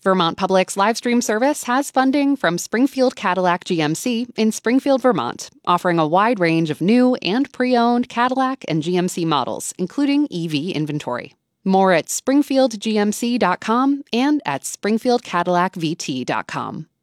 Vermont Public's live stream service has funding from Springfield Cadillac GMC in Springfield, Vermont, offering a wide range of new and pre-owned Cadillac and GMC models, including EV inventory. More at springfieldgmc.com and at springfieldcadillacvt.com.